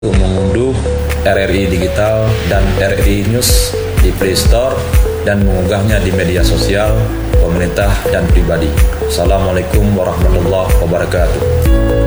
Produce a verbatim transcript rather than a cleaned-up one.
untuk mengunduh R R I Digital dan R R I News di Play Store dan mengunggahnya di media sosial pemerintah dan pribadi. Assalamualaikum warahmatullahi wabarakatuh.